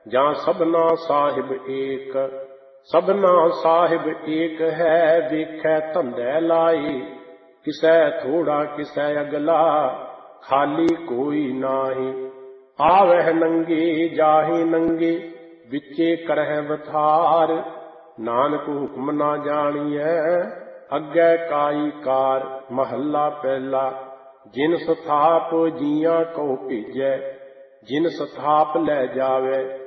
ਜਾਂ ਸਭਨਾ ਸਾਹਿਬ ਏਕ। ਸਭਨਾ ਸਾਹਿਬ ਏਕ ਹੈ, ਵੇਖੈ ਧੰਦੈ ਲਾਈ। ਕਿਸੈ ਥੋੜਾ ਕਿਸੈ ਅਗਲਾ, ਖਾਲੀ ਕੋਈ ਨਾਹੀ। ਆਵਹਿ ਨੰਗੇ ਜਾਹੇ ਨੰਗੇ, ਵਿਚੇ ਕਰਹਿ ਵਥਾਰ। ਨਾਨਕ ਹੁਕਮ ਨਾ ਜਾਣੀਐ, ਅੱਗੇ ਕਾਈ ਕਾਰ। ਮਹੱਲਾ ਪਹਿਲਾ। ਜਿਨ ਸਥਾਪ ਜੀਆਂ ਕਉ ਭੇਜੈ, ਜਿਨ ਸਥਾਪ ਲੈ ਜਾਵੈ।